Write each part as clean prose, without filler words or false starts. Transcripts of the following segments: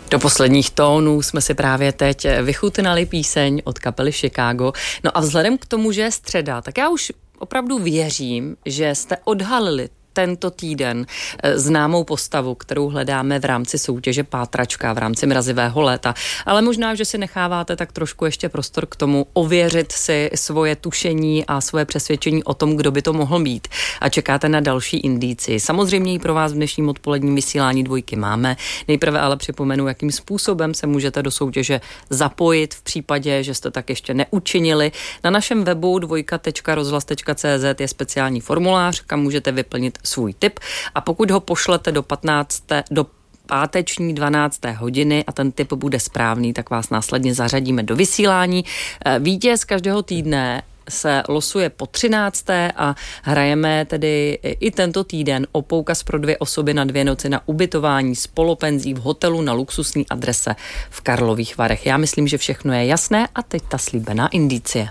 Do posledních tónů jsme si právě teď vychutnali píseň od kapely Chicago. No a vzhledem k tomu, že je středa, tak já už opravdu věřím, že jste odhalili tento týden známou postavu, kterou hledáme v rámci soutěže Pátračka, v rámci Mrazivého léta. Ale možná, že si necháváte tak trošku ještě prostor k tomu ověřit si svoje tušení a svoje přesvědčení o tom, kdo by to mohl být. A čekáte na další indici. Samozřejmě i pro vás v dnešním odpoledním vysílání Dvojky máme. Nejprve ale připomenu, jakým způsobem se můžete do soutěže zapojit v případě, že jste tak ještě neučinili. Na našem webu dvojka.rozhlas.cz je speciální formulář, kam můžete vyplnit svůj tip a pokud ho pošlete do páteční 12. hodiny a ten tip bude správný, tak vás následně zařadíme do vysílání. Vítěz každého týdne se losuje po 13. a hrajeme tedy i tento týden o poukaz pro 2 osoby na 2 noci na ubytování s polopenzí v hotelu na luxusní adrese v Karlových Varech. Já myslím, že všechno je jasné a teď ta slíbená indicie.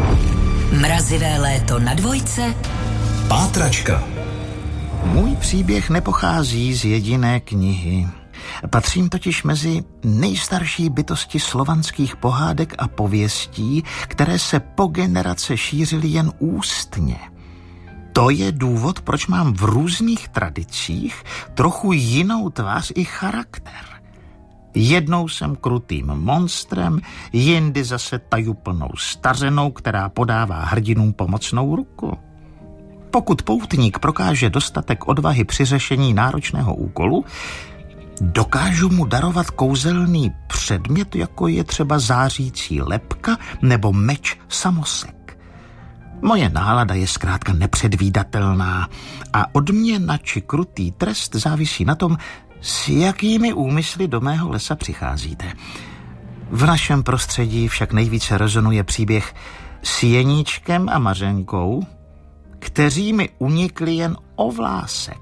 Mrazivé léto na Dvojce. Pátračka. Můj příběh nepochází z jediné knihy. Patřím totiž mezi nejstarší bytosti slovanských pohádek a pověstí, které se po generace šířily jen ústně. To je důvod, proč mám v různých tradicích trochu jinou tvář i charakter. Jednou jsem krutým monstrem, jindy zase tajuplnou stařenou, která podává hrdinům pomocnou ruku. Pokud poutník prokáže dostatek odvahy při řešení náročného úkolu, dokážu mu darovat kouzelný předmět, jako je třeba zářící lebka nebo meč samosek. Moje nálada je zkrátka nepředvídatelná a odměna či krutý trest závisí na tom, s jakými úmysly do mého lesa přicházíte. V našem prostředí však nejvíce rezonuje příběh s Jeníčkem a Mařenkou, kteří mi unikli jen o vlásek.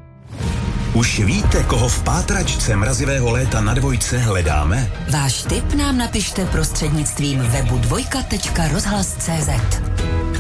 Už víte, koho v Pátračce Mrazivého léta na Dvojce hledáme? Váš tip nám napište prostřednictvím webu dvojka.rozhlas.cz.